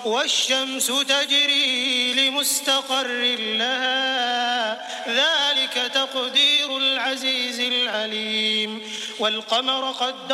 والشمس تجري لمستقر لها ذلك تقدير العزيز العليم والقمر قدرناه